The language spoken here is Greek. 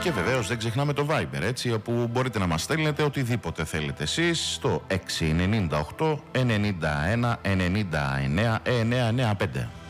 Και βεβαίως δεν ξεχνάμε το Viber, έτσι, όπου μπορείτε να μας στέλνετε οτιδήποτε θέλετε εσείς στο 698 91 99 995.